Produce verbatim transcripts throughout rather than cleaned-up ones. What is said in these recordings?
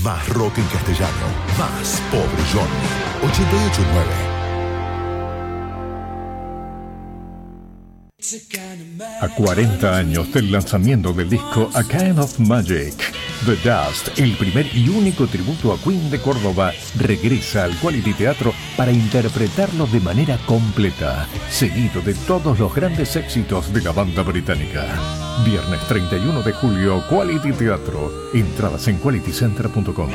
Más rock en castellano. Más Pobre Johnny. ochenta y ocho punto nueve. A cuarenta años del lanzamiento del disco A Kind of Magic, The Dust, el primer y único tributo a Queen de Córdoba, regresa al Quality Teatro para interpretarlo de manera completa, seguido de todos los grandes éxitos de la banda británica. Viernes treinta y uno de julio, Quality Teatro. Entradas en quality center punto com.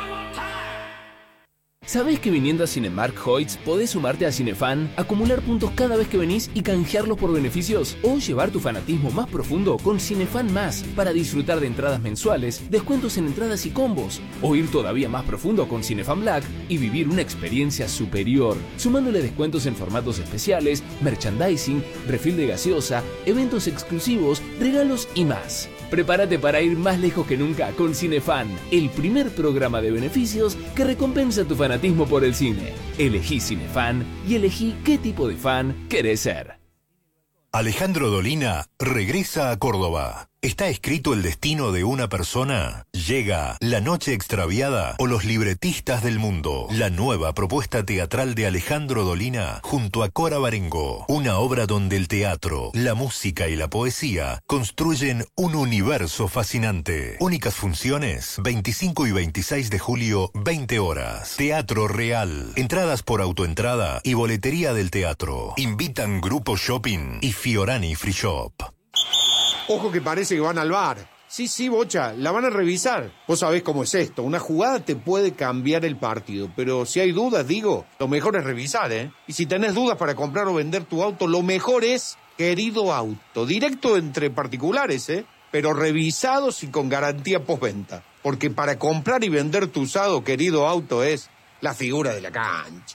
¿Sabés que viniendo a Cinemark Hoyts podés sumarte a Cinefan, acumular puntos cada vez que venís y canjearlos por beneficios? O llevar tu fanatismo más profundo con Cinefan Más para disfrutar de entradas mensuales, descuentos en entradas y combos. O ir todavía más profundo con Cinefan Black y vivir una experiencia superior, sumándole descuentos en formatos especiales, merchandising, refill de gaseosa, eventos exclusivos, regalos y más. Prepárate para ir más lejos que nunca con Cinefan, el primer programa de beneficios que recompensa tu fanatismo por el cine. Elegí Cinefan y elegí qué tipo de fan querés ser. Alejandro Dolina regresa a Córdoba. ¿Está escrito el destino de una persona? Llega La Noche Extraviada o Los Libretistas del Mundo, la nueva propuesta teatral de Alejandro Dolina junto a Cora Barengo. Una obra donde el teatro, la música y la poesía construyen un universo fascinante. Únicas funciones, veinticinco y veintiséis de julio, veinte horas. Teatro Real. Entradas por autoentrada y boletería del teatro. Invitan Grupo Shopping y Fiorani Free Shop. Ojo que parece que van al bar. Sí, sí, Bocha, la van a revisar. Vos sabés cómo es esto. Una jugada te puede cambiar el partido. Pero si hay dudas, digo, lo mejor es revisar, ¿eh? Y si tenés dudas para comprar o vender tu auto, lo mejor es Querido Auto. Directo entre particulares, ¿eh? Pero revisados y con garantía postventa. Porque para comprar y vender tu usado, Querido Auto es la figura de la cancha.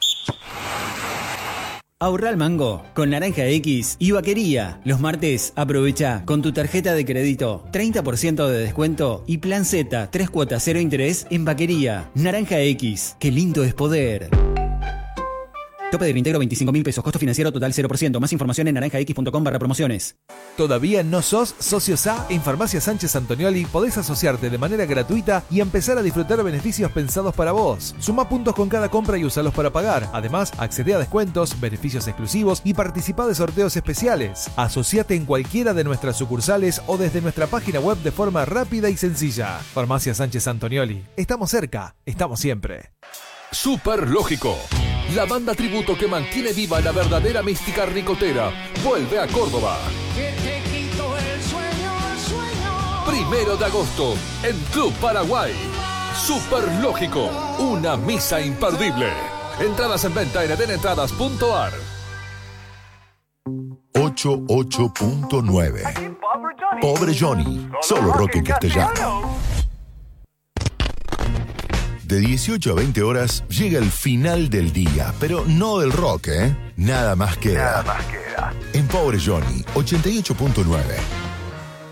Ahorra al mango con Naranja X y Vaquería. Los martes aprovecha con tu tarjeta de crédito treinta por ciento de descuento y plan Z, tres cuotas cero interés en Vaquería. Naranja X, qué lindo es poder. Tope del integro veinticinco mil pesos, costo financiero total cero por ciento. Más información en naranja x punto com barra promociones. ¿Todavía no sos socio S A? En Farmacia Sánchez Antonioli podés asociarte de manera gratuita y empezar a disfrutar beneficios pensados para vos. Suma puntos con cada compra y usalos para pagar. Además, accede a descuentos, beneficios exclusivos y participa de sorteos especiales. Asociate en cualquiera de nuestras sucursales o desde nuestra página web de forma rápida y sencilla. Farmacia Sánchez Antonioli. Estamos cerca, estamos siempre. Super Lógico. La banda tributo que mantiene viva la verdadera mística ricotera vuelve a Córdoba. Primero de agosto en Club Paraguay. Super Lógico, una misa imperdible. Entradas en venta en edenentradas punto ar. ochenta y ocho punto nueve. Pobre Johnny, solo rock en castellano. De dieciocho a veinte horas llega el final del día, pero no del rock, ¿eh? Nada más queda. Nada más queda. En Pobre Johnny, ochenta y ocho punto nueve.